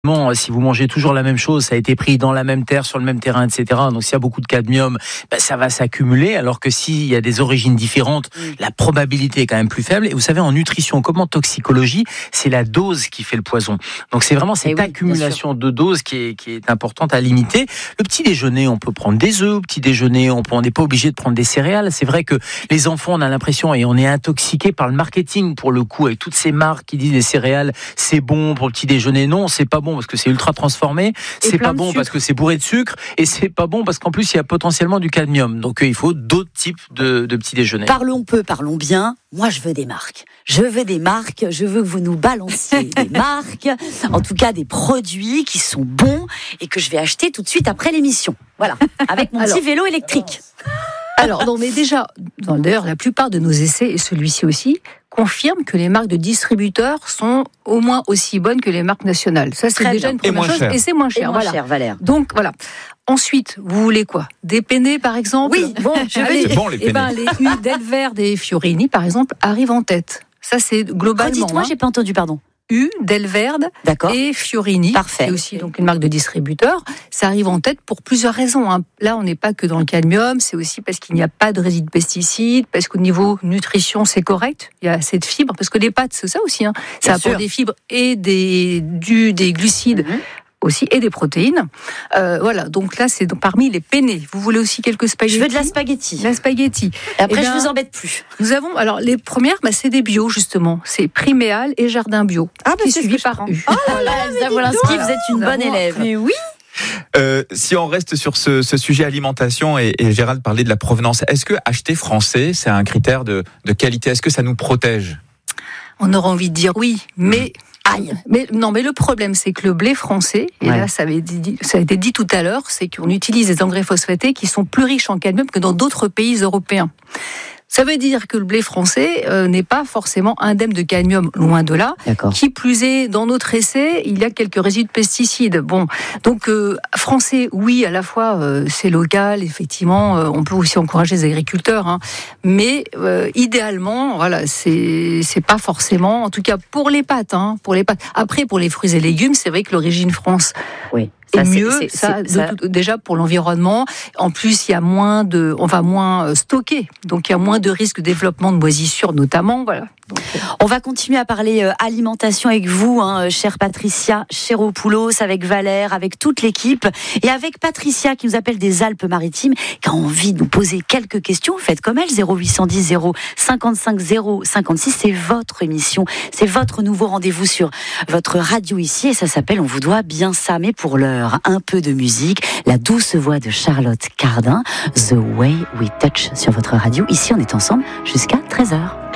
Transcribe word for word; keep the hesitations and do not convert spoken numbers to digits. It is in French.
Bon, si vous mangez toujours la même chose, ça a été pris dans la même terre, sur le même terrain, et cetera. Donc s'il y a beaucoup de cadmium, ben, ça va s'accumuler. Alors que s'il y a des origines différentes, mmh. la probabilité est quand même plus faible. Et vous savez, en nutrition comme en toxicologie, c'est la dose qui fait le poison. Donc c'est vraiment cette oui, accumulation de doses qui est, qui est importante à limiter. Le petit déjeuner, on peut prendre des œufs. Au petit déjeuner, on peut, on n'est pas obligé de prendre des céréales. C'est vrai que les enfants, on a l'impression, et on est intoxiqué par le marketing pour le coup, avec toutes ces marques qui disent les céréales, c'est bon pour le petit déjeuner. Non, c'est pas bon parce que c'est ultra transformé, c'est pas bon parce que c'est bourré de sucre, et c'est pas bon parce qu'en plus il y a potentiellement du cadmium. Donc euh, il faut d'autres types de, de petits déjeuners. Parlons peu, parlons bien. Moi je veux des marques. Je veux des marques, je veux que vous nous balanciez des marques, en tout cas des produits qui sont bons et que je vais acheter tout de suite après l'émission. Voilà, avec mon alors, petit vélo électrique. Alors, non, mais déjà, d'ailleurs, la plupart de nos essais, et celui-ci aussi, confirment que les marques de distributeurs sont au moins aussi bonnes que les marques nationales. Ça, c'est Très déjà bien. une première chose, cher. et c'est moins cher. Et moins voilà. cher, Valère. Donc, voilà. Ensuite, vous voulez quoi ? Des penne, par exemple ? Oui, bon, je Allez, c'est bon, les penne. Eh ben, les huiles Delverde et Fiorini, par exemple, arrivent en tête. Ça, c'est globalement. Redites-moi, hein. j'ai pas entendu, pardon. U, Delverde D'accord. et Fiorini, Parfait. qui est aussi donc une marque de distributeur. Ça arrive en tête pour plusieurs raisons. Hein. Là, on n'est pas que dans le cadmium, c'est aussi parce qu'il n'y a pas de résidus de pesticides, parce qu'au niveau nutrition, c'est correct. Il y a assez de fibres, parce que les pâtes, c'est ça aussi. Hein. Ça apporte des fibres et des, du, des glucides. Mm-hmm. aussi, et des protéines. Euh, voilà, donc là, c'est parmi les penne. Vous voulez aussi quelques spaghettis ? Je veux de la spaghetti. La spaghetti. Et après, eh bien, je vous embête plus. Nous avons, alors, les premières, bah, c'est des bio, justement. C'est Priméal et Jardin Bio. Ah, bah, qui c'est suivi ce que par U. Oh là là, Elsa Wolinski, vous êtes une bonne avons... élève. Mais oui. Euh, si on reste sur ce, ce sujet alimentation, et, et Gérald parlait de la provenance, est-ce que acheter français, c'est un critère de, de qualité ? Est-ce que ça nous protège ? On aura envie de dire oui, mais... Aïe. Mais non, mais le problème, c'est que le blé français, et ouais. là, ça, avait dit, ça a été dit tout à l'heure, c'est qu'on utilise des engrais phosphatés qui sont plus riches en cadmium que dans d'autres pays européens. Ça veut dire que le blé français euh, n'est pas forcément indemne de cadmium, loin de là. D'accord. Qui plus est, dans notre essai, il y a quelques résidus de pesticides. Bon, donc euh, français, oui, à la fois euh, c'est local, effectivement, euh, on peut aussi encourager les agriculteurs, hein, mais euh, idéalement, voilà, c'est c'est pas forcément, en tout cas pour les pâtes, hein, pour les pâtes. Après, pour les fruits et légumes, c'est vrai que l'origine France. Oui. Ça, c'est mieux, c'est, ça, c'est, ça... De, déjà pour l'environnement. En plus, il y a moins de, on va moins stocker, donc il y a moins de risques de développement de moisissures, notamment. Voilà. Donc, euh... On va continuer à parler euh, alimentation avec vous, hein, chère Patricia Chéropoulos, avec Valère, avec toute l'équipe, et avec Patricia qui nous appelle des Alpes-Maritimes, qui a envie de nous poser quelques questions. Faites comme elle, zéro huit cent dix zéro cinquante-cinq zéro cinquante-six. C'est votre émission, c'est votre nouveau rendez-vous sur votre radio ici, et ça s'appelle On vous doit bien ça. Mais pour l'heure, un peu de musique, la douce voix de Charlotte Cardin, The Way We Touch sur votre radio. Ici, on est ensemble jusqu'à treize heures.